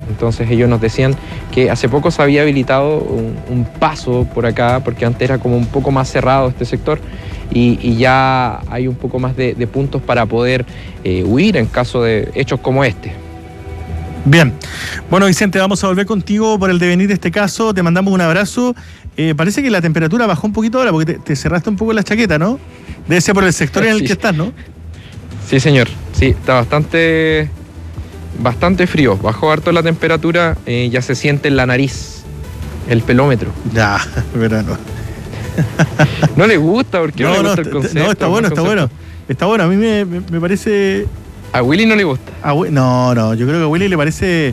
Entonces ellos nos decían que hace poco se había habilitado un paso por acá, porque antes era como un poco más cerrado este sector, y ya hay un poco más de puntos para poder huir en caso de hechos como este. Bien. Bueno, Vicente, vamos a volver contigo por el devenir de este caso. Te mandamos un abrazo. Parece que la temperatura bajó un poquito ahora porque te cerraste un poco la chaqueta, ¿no? Debe ser por el sector en el que estás, ¿no? Sí, señor. Sí, está bastante frío. Bajó harto la temperatura, ya se siente en la nariz el pelómetro. Ya, verano. No le gusta porque no le gusta el concepto. No, está bueno. Está bueno, a mí me parece... A Willy no le gusta. No, yo creo que a Willy le parece...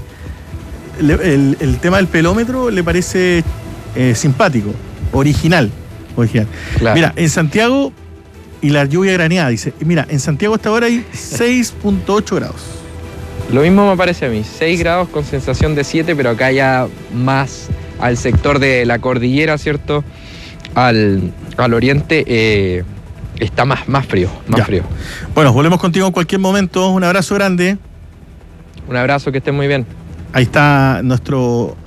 El tema del pelómetro le parece simpático, original. Claro. Mira, en Santiago, y la lluvia graneada, dice, mira, en Santiago hasta ahora hay 6.8 grados. Lo mismo me parece a mí, 6 grados con sensación de 7, pero acá ya más al sector de la cordillera, ¿cierto? Al oriente está más frío, frío. Bueno, volvemos contigo en cualquier momento. Un abrazo grande. Un abrazo, que estén muy bien. Ahí está nuestro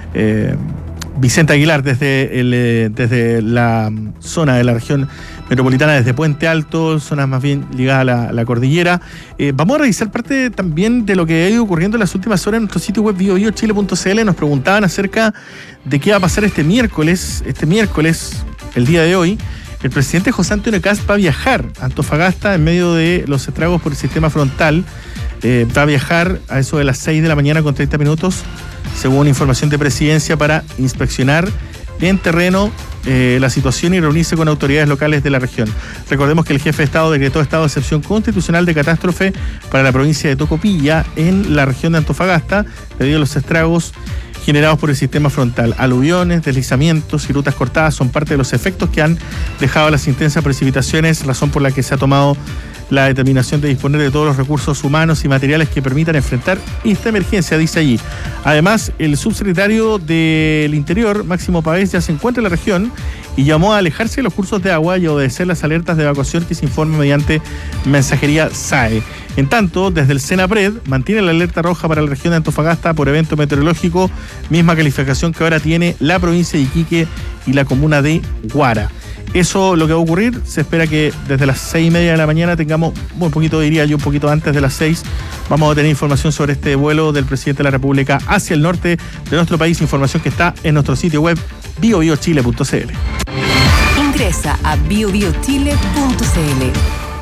Vicente Aguilar desde la zona de la región metropolitana, desde Puente Alto, zonas más bien ligadas a la cordillera. Vamos a revisar parte también de lo que ha ido ocurriendo en las últimas horas en nuestro sitio web biobiochile.cl. Nos preguntaban acerca de qué va a pasar este miércoles, el día de hoy. El presidente José Antonio Kast va a viajar a Antofagasta en medio de los estragos por el sistema frontal. Va a viajar a eso de las 6 de la mañana con 30 minutos, según información de Presidencia, para inspeccionar en terreno la situación y reunirse con autoridades locales de la región. Recordemos que el jefe de Estado decretó estado de excepción constitucional de catástrofe para la provincia de Tocopilla, en la región de Antofagasta, debido a los estragos generados por el sistema frontal. Aluviones, deslizamientos y rutas cortadas son parte de los efectos que han dejado las intensas precipitaciones, razón por la que se ha tomado la determinación de disponer de todos los recursos humanos y materiales que permitan enfrentar esta emergencia, dice allí. Además, el subsecretario del Interior, Máximo Pavés, ya se encuentra en la región y llamó a alejarse de los cursos de agua y obedecer las alertas de evacuación que se informan mediante mensajería SAE. En tanto, desde el Senapred mantiene la alerta roja para la región de Antofagasta por evento meteorológico, misma calificación que ahora tiene la provincia de Iquique y la comuna de Huara. Eso lo que va a ocurrir. Se espera que desde las 6:30 de la mañana tengamos, un poquito diría yo, un poquito antes de las 6, vamos a tener información sobre este vuelo del presidente de la República hacia el norte de nuestro país, información que está en nuestro sitio web biobiochile.cl. Ingresa a biobiochile.cl.